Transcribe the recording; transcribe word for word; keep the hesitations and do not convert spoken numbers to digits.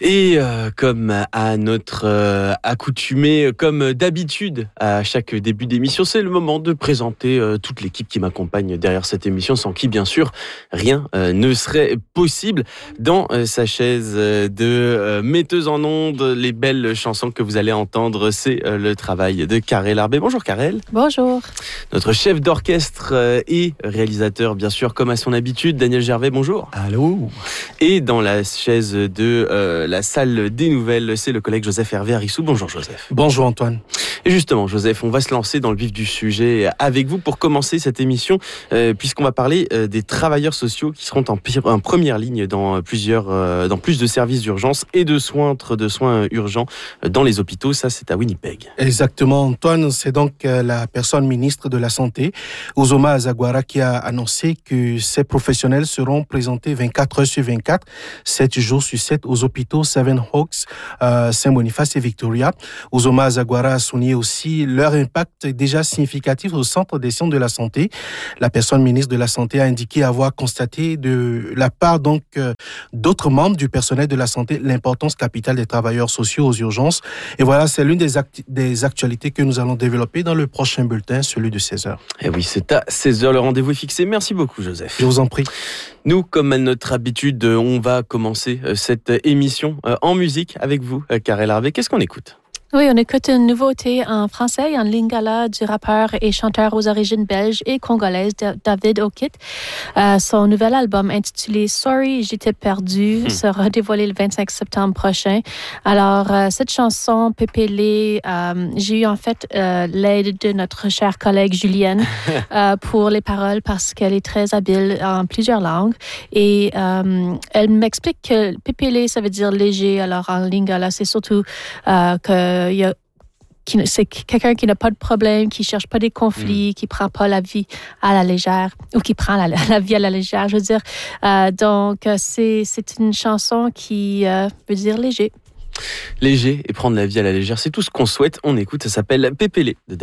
Et euh, comme à notre euh, accoutumée, comme d'habitude à chaque début d'émission, c'est le moment de présenter euh, toute l'équipe qui m'accompagne derrière cette émission, sans qui bien sûr rien euh, ne serait possible. Dans euh, sa chaise de euh, metteuse en ondes, les belles chansons que vous allez entendre, c'est euh, le travail de Karel Arbé. Bonjour Karel. Bonjour. Notre chef d'orchestre euh, et réalisateur, bien sûr, comme à son habitude, Daniel Gervais. Bonjour. Allô. Et dans la chaise de euh, la salle des nouvelles, c'est le collègue Joseph Hervé Arissou. Bonjour Joseph. Bonjour Antoine. Et justement Joseph, on va se lancer dans le vif du sujet avec vous pour commencer cette émission, euh, puisqu'on va parler euh, des travailleurs sociaux qui seront en, en première ligne dans plusieurs, euh, dans plus de services d'urgence et de soins, de soins urgents dans les hôpitaux. Ça, c'est à Winnipeg. Exactement Antoine, c'est donc euh, la personne ministre de la Santé, Uzoma Azagwara, qui a annoncé que ces professionnels seront présentés vingt-quatre heures sur vingt-quatre, sept jours sur sept aux hôpitaux Seven Hawks, euh, Saint-Boniface et Victoria. Uzoma Azagwara a souligné aussi leur impact déjà significatif au centre des sciences de la santé. La personne ministre de la Santé a indiqué avoir constaté de la part donc euh, d'autres membres du personnel de la santé l'importance capitale des travailleurs sociaux aux urgences. Et voilà, c'est l'une des, acti- des actualités que nous allons développer dans le prochain bulletin, celui de seize heures. Et oui, c'est à seize heures, le rendez-vous est fixé. Merci beaucoup Joseph. Je vous en prie. Nous, comme à notre habitude, on va commencer cette émission en musique avec vous, Karel Arbé. Qu'est-ce qu'on écoute ? Oui, on écoute une nouveauté en français, en lingala, du rappeur et chanteur aux origines belges et congolaises, David Okit. Euh, son nouvel album intitulé Sorry, j'étais perdu, hmm. sera dévoilé le vingt-cinq septembre prochain. Alors, euh, cette chanson, Pépélé, euh, j'ai eu en fait euh, l'aide de notre chère collègue Julienne euh, pour les paroles parce qu'elle est très habile en plusieurs langues. Et euh, elle m'explique que Pépélé, ça veut dire léger. Alors, en lingala, c'est surtout euh, que Il y a, qui, c'est quelqu'un qui n'a pas de problème, qui ne cherche pas des conflits, mmh. qui ne prend pas la vie à la légère, ou qui prend la, la vie à la légère, je veux dire. Euh, donc, c'est, c'est une chanson qui euh, veut dire léger. Léger et prendre la vie à la légère, c'est tout ce qu'on souhaite. On écoute, ça s'appelle Pépélé de